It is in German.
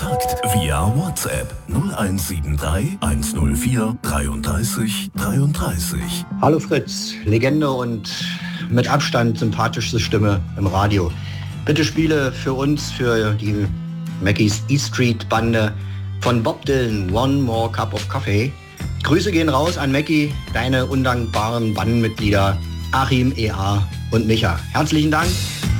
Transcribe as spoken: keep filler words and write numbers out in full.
Kontakt via WhatsApp null eins sieben drei eins null vier dreiunddreißig dreiunddreißig. Hallo Fritz, Legende und mit Abstand sympathischste Stimme im Radio. Bitte spiele für uns, für die Mackies E Street Bande von Bob Dylan One More Cup of Coffee. Grüße gehen raus an Mackie, deine undankbaren Bandenmitglieder Achim, E A und Micha. Herzlichen Dank.